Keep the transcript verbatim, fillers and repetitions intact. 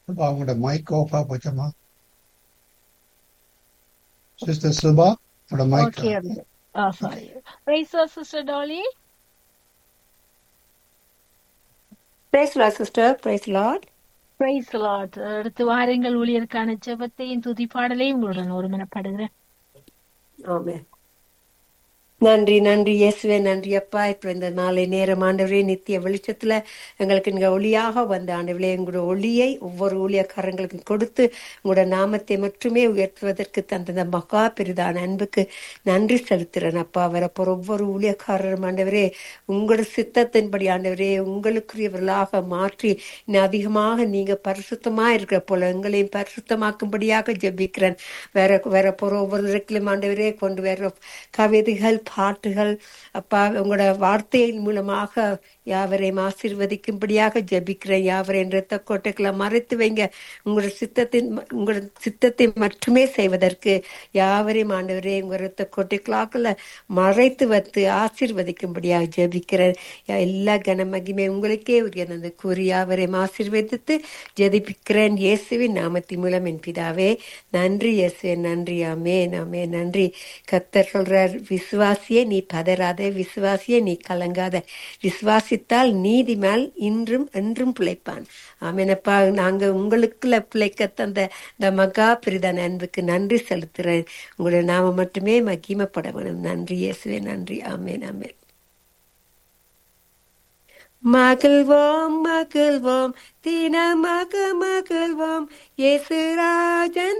சுபா உங்களோட mic ஆஃபா போச்சம்மா. Sister Subha உங்களோட mic. Okay. um, Oh, sorry. Praise the Sister Dolly. Praise the Lord, sister. Praise the Lord. Praise the Lord. அடுத்து வாருங்கள் ஊழியருக்கான ஜெபத்தையும் துதி பாடலையும் உங்களுடன் ஒருமனப்படுகிறேன். Amen. நன்றி நன்றி இயேசுவே, நன்றி அப்பா. இப்போ இந்த நாளை நேரம் ஆண்டவரே நித்திய வெளிச்சத்துல எங்களுக்கு நீங்க ஒளியாக வந்த ஆண்டவரே, எங்களோட ஒளியை ஒவ்வொரு ஊழியக்காரங்களுக்கு கொடுத்து உங்களோட நாமத்தை மட்டுமே உயர்த்துவதற்கு தந்த இந்த மகா பெரிதான அன்புக்கு நன்றி செலுத்துறேன் அப்பா. வரப்போற ஒவ்வொரு ஊழியக்காரரும் ஆண்டவரே உங்களோட சித்தத்தின்படி ஆண்டவரே உங்களுக்குரியவர்களாக மாற்றி இன்னும் அதிகமாக நீங்க பரிசுத்தமா இருக்கிற போல எங்களையும் பரிசுத்தமாக்கும்படியாக ஜெபிக்கிறேன். வேற வேற போற ஒவ்வொருவருக்கும் ஆண்டவரே கொண்டு வர கவிதைகள், பாட்டுகள் அப்பா உங்களோட வார்த்தையின் மூலமாக யாவரையும் ஆசீர்வதிக்கும்படியாக ஜெபிக்கிறேன். யாவரையும் இரத்த கோட்டைகளை மறைத்து வைங்க. உங்களோட சித்தத்தின் உங்களோட சித்தத்தை மட்டுமே செய்வதற்கு யாவரையும் ஆண்டவரே உங்க இரத்த கோட்டைகளாக்குள்ள மறைத்து வைத்து ஆசீர்வதிக்கும்படியாக ஜெபிக்கிறேன். எல்லா கன மகிமை உங்களுக்கே உரியது கூறி யாவரையும் ஆசீர்வதித்து ஜெபிக்கிறேன் இயேசுவின் நாமத்தின் மூலம் என் பிதாவே. நன்றி இயேசுவே, நன்றி. ஆமென் ஆமென். நன்றி. கர்த்தர் சொல்றார், விசுவாசியே நீ பதறாத, விசுவாசியே நீ கலங்காத, விசுவாசித்தால் நீதிமான் இன்றும் என்றும் பிழைப்பான். ஆமெனப்பா. நாங்க உங்களுக்குள்ள பிழைக்க தந்த இந்த மகா பிரிதான அன்புக்கு நன்றி செலுத்துறேன். உங்களுடைய நாம மட்டுமே மகிமைப்பட வேணும். நன்றி இயேசுவே, நன்றி. ஆமென் ஆமென். மகிழ்வோம் மகிழ்வோம் தினமாக மகிழ்வோம் இயேசு ராஜன்